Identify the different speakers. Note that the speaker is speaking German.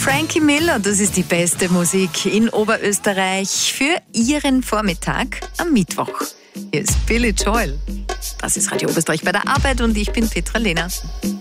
Speaker 1: Frankie Miller, das ist die beste Musik in Oberösterreich für Ihren Vormittag am Mittwoch. Hier ist Billy Joel. Das ist Radio Oberösterreich bei der Arbeit und ich bin Petra Lehner.